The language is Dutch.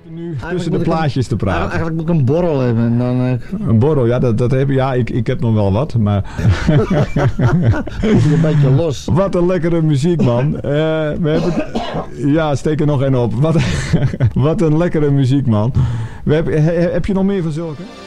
Nu tussen de plaatjes te praten. Eigenlijk moet ik een borrel hebben. En dan, Een borrel, ja, dat heb, ja ik heb nog wel wat, maar... een beetje los. Wat een lekkere muziek, man. We hebben... Ja, steek er nog één op. Wat een lekkere muziek, man. Heb je nog meer van zulke?